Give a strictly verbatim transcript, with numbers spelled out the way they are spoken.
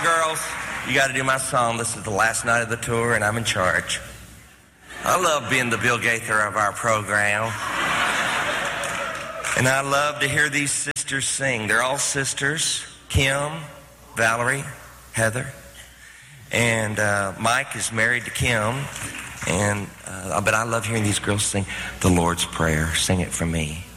girls, you got to do my song. This is the last night of the tour, and I'm in charge. I love being the Bill Gaither of our program. And I love to hear these sisters sing. They're all sisters. Kim, Valerie, Heather. And uh, Mike is married to Kim. And uh, but I love hearing these girls sing the Lord's Prayer. Sing it for me.